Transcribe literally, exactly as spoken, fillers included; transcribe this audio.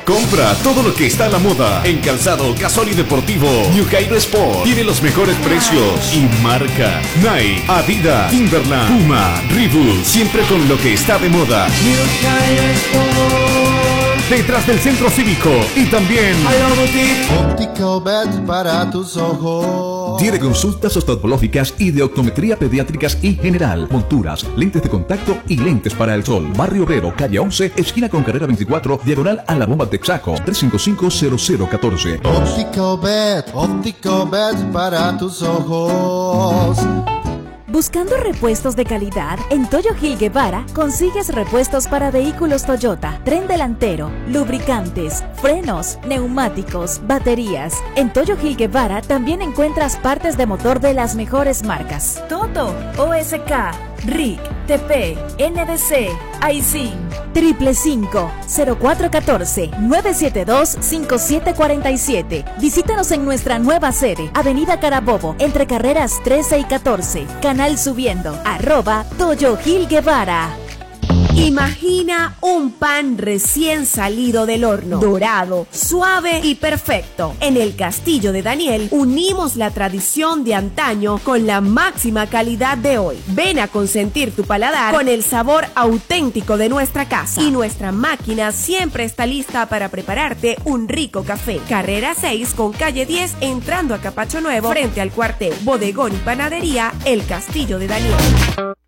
Compra todo lo que está a la moda en calzado casual y deportivo. New Cairo Sport tiene los mejores precios y marca. Nike, Adidas, Timberland, Puma, Reebok, siempre con lo que está de moda. New Cairo Sport, detrás del centro cívico y también Optical Bed para tus ojos. Tiene consultas oftalmológicas y de optometría pediátricas y general, monturas, lentes de contacto y lentes para el sol. Barrio Obrero, calle once, esquina con carrera veinticuatro, diagonal a la bomba Texaco, tres cinco cinco, cero cero uno cuatro. Optical Bed, Optical Bed para tus ojos. ¿Buscando repuestos de calidad? En Toyo Gil Guevara consigues repuestos para vehículos Toyota, tren delantero, lubricantes, frenos, neumáticos, baterías. En Toyo Gil Guevara también encuentras partes de motor de las mejores marcas: Toto, O S K, R I C, T P, N D C, Aisin. Triple cinco, cero cuatro uno cuatro, nueve siete dos, cinco siete cuatro siete. Visítanos en nuestra nueva sede, Avenida Carabobo, entre carreras trece y catorce. Canal Subiendo, arroba Toyo Gil Guevara. Imagina un pan recién salido del horno, dorado, suave y perfecto. En el Castillo de Daniel unimos la tradición de antaño con la máxima calidad de hoy. Ven a consentir tu paladar con el sabor auténtico de nuestra casa. Y nuestra máquina siempre está lista para prepararte un rico café. Carrera seis con calle diez, entrando a Capacho Nuevo, frente al cuartel. Bodegón y panadería El Castillo de Daniel.